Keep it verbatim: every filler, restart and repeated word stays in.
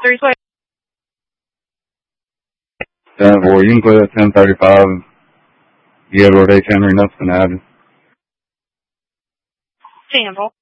Three twenty. ten four, you can clear at ten thirty-five. Yeah, Road H. Henry, nothing added. ten four.